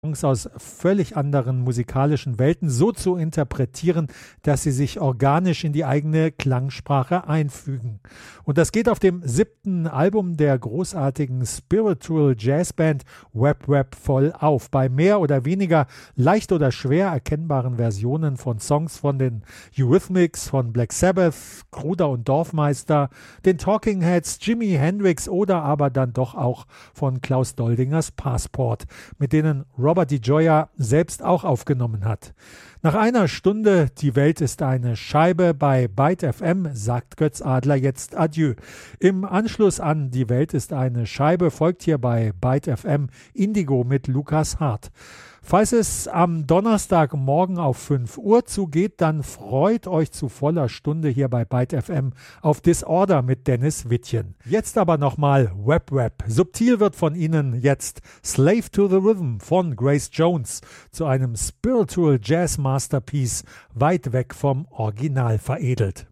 Songs aus völlig anderen musikalischen Welten so zu interpretieren, dass sie sich organisch in die eigene Klangsprache einfügen. Und das geht auf dem 7. Album der großartigen Spiritual Jazzband Web Web voll auf. Bei mehr oder weniger leicht oder schwer erkennbaren Versionen von Songs von den Eurythmics, von Black Sabbath, Kruder und Dorfmeister, den Talking Heads, Jimi Hendrix oder aber dann doch auch von Klaus Doldingers Passport, mit denen Robert DiGioia selbst auch aufgenommen hat. Nach einer Stunde Die Welt ist eine Scheibe bei Byte FM sagt Götz Adler jetzt Adieu. Im Anschluss an Die Welt ist eine Scheibe folgt hier bei Byte FM Indigo mit Lukas Hart. Falls es am Donnerstagmorgen auf 5 Uhr zugeht, dann freut euch zu voller Stunde hier bei Byte FM auf Disorder mit Dennis Wittchen. Jetzt aber nochmal Web Web. Subtil wird von Ihnen jetzt Slave to the Rhythm von Grace Jones zu einem Spiritual Jazz Masterpiece weit weg vom Original veredelt.